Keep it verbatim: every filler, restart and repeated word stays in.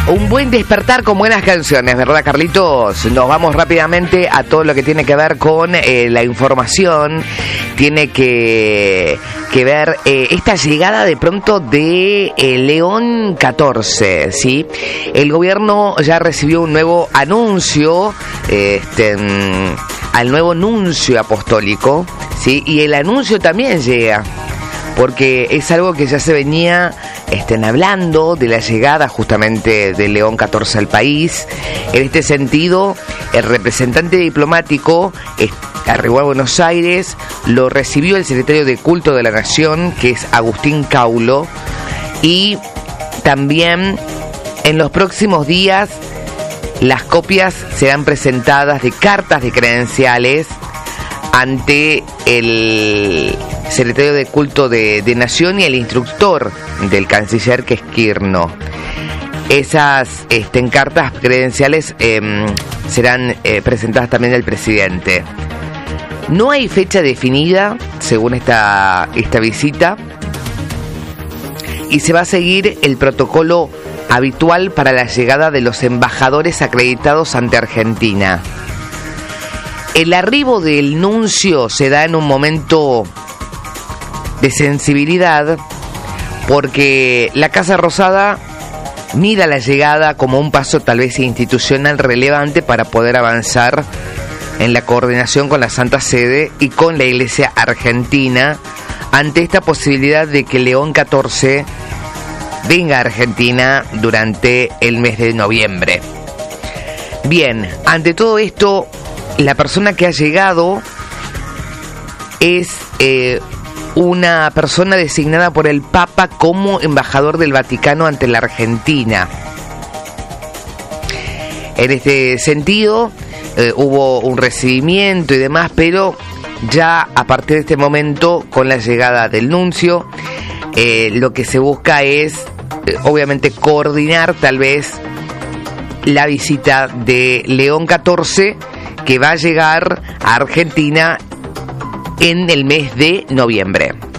Un buen despertar con buenas canciones, ¿verdad, Carlitos? Nos vamos rápidamente a todo lo que tiene que ver con eh, la información. Tiene que, que ver eh, esta llegada de pronto de eh, León catorce, ¿sí? El gobierno ya recibió un nuevo anuncio, eh, este, mm, al nuevo nuncio apostólico, ¿sí? Y el anuncio también llega, porque es algo que ya se venía estén hablando de la llegada justamente de León catorce al país. En este sentido, el representante diplomático arribó a Buenos Aires, lo recibió el secretario de Culto de la Nación, que es Agustín Caulo, y también en los próximos días las copias serán presentadas de cartas de credenciales ante el secretario de Culto de, de Nación y el instructor del canciller, que es Quirno. Esas este, en cartas credenciales eh, serán eh, presentadas también al presidente. No hay fecha definida según esta, esta visita, y se va a seguir el protocolo habitual para la llegada de los embajadores acreditados ante Argentina. El arribo del nuncio se da en un momento de sensibilidad, porque la Casa Rosada mira la llegada como un paso tal vez institucional relevante para poder avanzar en la coordinación con la Santa Sede y con la Iglesia Argentina ante esta posibilidad de que León catorce venga a Argentina durante el mes de noviembre. Bien, ante todo esto, la persona que ha llegado es eh, una persona designada por el Papa como embajador del Vaticano ante la Argentina. En este sentido, eh, hubo un recibimiento y demás, pero ya a partir de este momento, con la llegada del nuncio, eh, lo que se busca es, eh, obviamente, coordinar tal vez la visita de León catorce, que va a llegar a Argentina en el mes de noviembre.